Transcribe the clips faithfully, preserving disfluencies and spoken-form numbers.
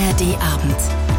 R D Abend.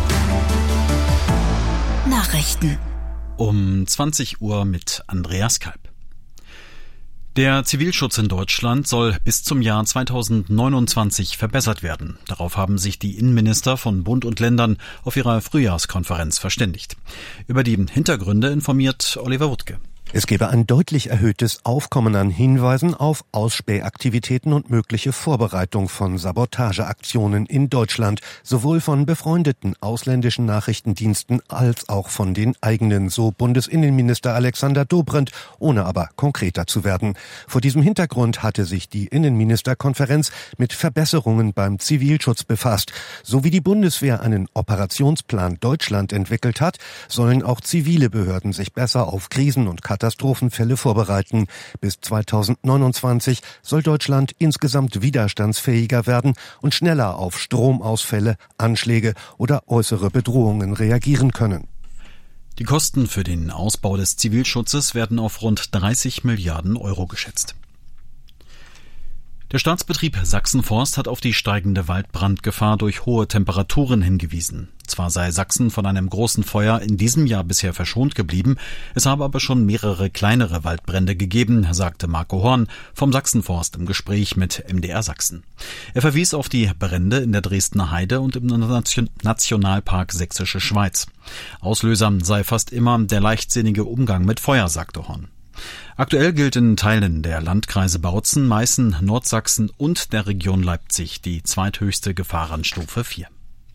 Nachrichten. Um zwanzig Uhr mit Andreas Kalb. Der Zivilschutz in Deutschland soll bis zum Jahr zweitausendneunundzwanzig verbessert werden. Darauf haben sich die Innenminister von Bund und Ländern auf ihrer Frühjahrskonferenz verständigt. Über die Hintergründe informiert Oliver Wuttke. Es gebe ein deutlich erhöhtes Aufkommen an Hinweisen auf Ausspähaktivitäten und mögliche Vorbereitung von Sabotageaktionen in Deutschland, sowohl von befreundeten ausländischen Nachrichtendiensten als auch von den eigenen, so Bundesinnenminister Alexander Dobrindt, ohne aber konkreter zu werden. Vor diesem Hintergrund hatte sich die Innenministerkonferenz mit Verbesserungen beim Zivilschutz befasst. So wie die Bundeswehr einen Operationsplan Deutschland entwickelt hat, sollen auch zivile Behörden sich besser auf Krisen und Katastrophenfälle vorbereiten. Bis zweitausendneunundzwanzig soll Deutschland insgesamt widerstandsfähiger werden und schneller auf Stromausfälle, Anschläge oder äußere Bedrohungen reagieren können. Die Kosten für den Ausbau des Zivilschutzes werden auf rund dreißig Milliarden Euro geschätzt. Der Staatsbetrieb Sachsen-Forst hat auf die steigende Waldbrandgefahr durch hohe Temperaturen hingewiesen. Zwar sei Sachsen von einem großen Feuer in diesem Jahr bisher verschont geblieben, es habe aber schon mehrere kleinere Waldbrände gegeben, sagte Marco Horn vom Sachsen-Forst im Gespräch mit M D R Sachsen. Er verwies auf die Brände in der Dresdner Heide und im Nationalpark Sächsische Schweiz. Auslöser sei fast immer der leichtsinnige Umgang mit Feuer, sagte Horn. Aktuell gilt in Teilen der Landkreise Bautzen, Meißen, Nordsachsen und der Region Leipzig die zweithöchste Gefahrenstufe vier.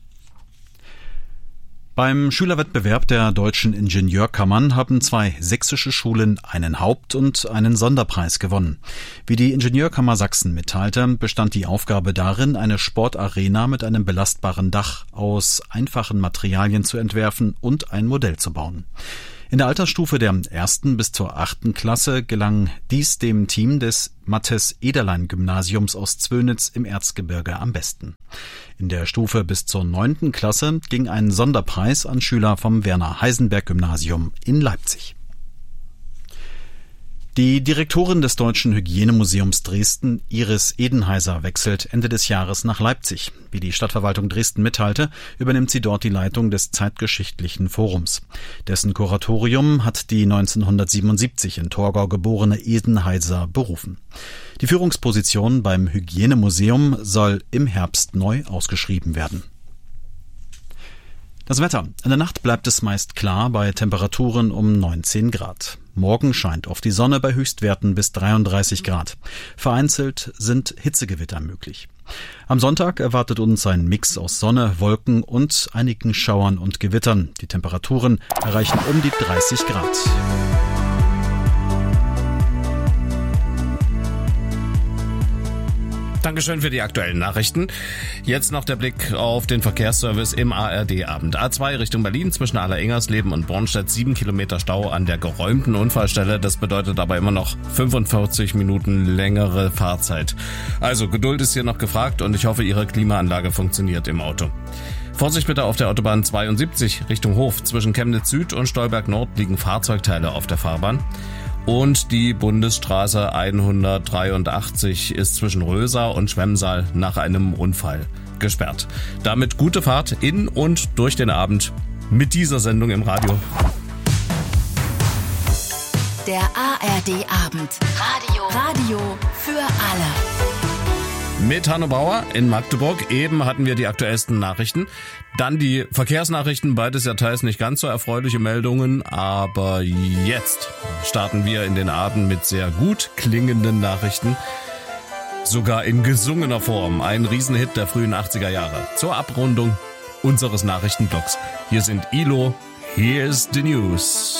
Beim Schülerwettbewerb der deutschen Ingenieurkammern haben zwei sächsische Schulen einen Haupt- und einen Sonderpreis gewonnen. Wie die Ingenieurkammer Sachsen mitteilte, bestand die Aufgabe darin, eine Sportarena mit einem belastbaren Dach aus einfachen Materialien zu entwerfen und ein Modell zu bauen. In der Altersstufe der ersten bis zur achten Klasse gelang dies dem Team des Mattes-Ederlein-Gymnasiums aus Zwönitz im Erzgebirge am besten. In der Stufe bis zur neunten Klasse ging ein Sonderpreis an Schüler vom Werner-Heisenberg-Gymnasium in Leipzig. Die Direktorin des Deutschen Hygienemuseums Dresden, Iris Edenheiser, wechselt Ende des Jahres nach Leipzig. Wie die Stadtverwaltung Dresden mitteilte, übernimmt sie dort die Leitung des Zeitgeschichtlichen Forums. Dessen Kuratorium hat die neunzehnhundertsiebenundsiebzig in Torgau geborene Edenheiser berufen. Die Führungsposition beim Hygienemuseum soll im Herbst neu ausgeschrieben werden. Das Wetter. In der Nacht bleibt es meist klar bei Temperaturen um neunzehn Grad. Morgen scheint oft die Sonne bei Höchstwerten bis dreiunddreißig Grad. Vereinzelt sind Hitzegewitter möglich. Am Sonntag erwartet uns ein Mix aus Sonne, Wolken und einigen Schauern und Gewittern. Die Temperaturen erreichen um die dreißig Grad. Dankeschön für die aktuellen Nachrichten. Jetzt noch der Blick auf den Verkehrsservice im A R D-Abend. A zwei Richtung Berlin zwischen Allereingersleben und Bornstedt, sieben Kilometer Stau an der geräumten Unfallstelle. Das bedeutet aber immer noch fünfundvierzig Minuten längere Fahrzeit. Also Geduld ist hier noch gefragt und ich hoffe, Ihre Klimaanlage funktioniert im Auto. Vorsicht bitte auf der Autobahn zweiundsiebzig Richtung Hof. Zwischen Chemnitz Süd und Stolberg Nord liegen Fahrzeugteile auf der Fahrbahn. Und die Bundesstraße hundertdreiundachtzig ist zwischen Röser und Schwemmsaal nach einem Unfall gesperrt. Damit gute Fahrt in und durch den Abend mit dieser Sendung im Radio. Der A R D-Abend. Radio. Radio für alle. Mit Hanno Bauer in Magdeburg. Eben hatten wir die aktuellsten Nachrichten. Dann die Verkehrsnachrichten, beides ja teils nicht ganz so erfreuliche Meldungen. Aber jetzt starten wir in den Abend mit sehr gut klingenden Nachrichten. Sogar in gesungener Form. Ein Riesenhit der frühen achtziger Jahre. Zur Abrundung unseres Nachrichtenblocks. Hier sind I L O, Here's the News.